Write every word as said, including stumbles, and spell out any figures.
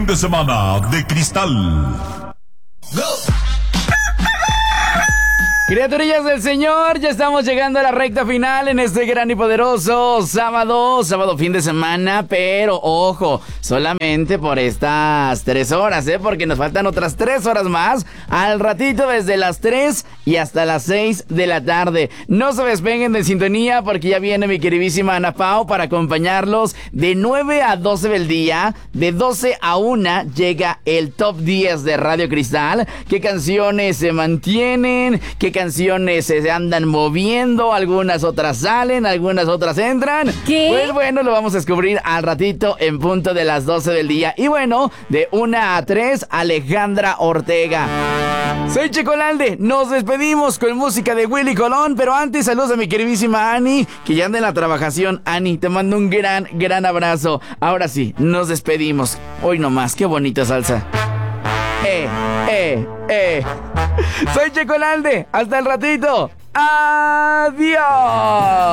de semana de cristal. Criaturillas del Señor, ya estamos llegando a la recta final en este gran y poderoso sábado, sábado fin de semana, pero ojo, solamente por estas tres horas, ¿eh? Porque nos faltan otras tres horas más, al ratito desde las tres y hasta las seis de la tarde. No se despeguen de sintonía porque ya viene mi queridísima Ana Pao para acompañarlos de nueve a doce del día, de doce a una llega el top diez de Radio Cristal. ¿Qué canciones se mantienen? ¿Qué canciones se andan moviendo? Algunas otras salen, algunas otras entran. ¿Qué? Pues bueno, lo vamos a descubrir al ratito en punto de las doce del día. Y bueno, de una a tres, Alejandra Ortega. Soy Checolalde, nos despedimos con música de Willy Colón, pero antes saludos a mi queridísima Ani, que ya anda en la trabajación. Ani, te mando un gran, gran abrazo. Ahora sí, nos despedimos. Hoy nomás, qué bonita salsa. Eh, eh, eh. Soy Checolalde, hasta el ratito. Adiós.